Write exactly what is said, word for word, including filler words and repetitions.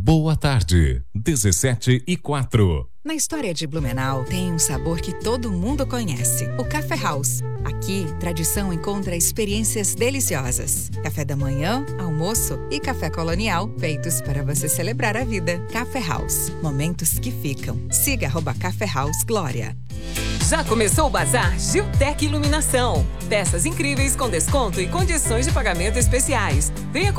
Boa tarde, dezessete e quatro. Na história de Blumenau, tem um sabor que todo mundo conhece: o Café House. Aqui, tradição encontra experiências deliciosas. Café da manhã, almoço e café colonial, feitos para você celebrar a vida. Café House, momentos que ficam. Siga arroba Café House Glória. Já começou o Bazar Giltec Iluminação. Peças incríveis com desconto e condições de pagamento especiais. Venha